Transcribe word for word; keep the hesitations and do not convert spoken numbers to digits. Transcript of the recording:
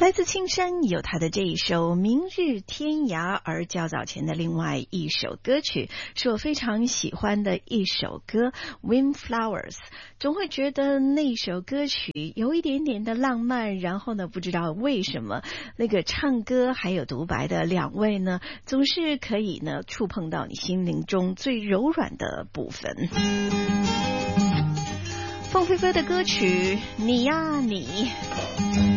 来自青山有他的这一首《明日天涯》，而较早前的另外一首歌曲是我非常喜欢的一首歌《Windflowers》，总会觉得那首歌曲有一点点的浪漫，然后呢，不知道为什么那个唱歌还有独白的两位呢，总是可以呢触碰到你心灵中最柔软的部分。凤飞飞的歌曲《你呀你》。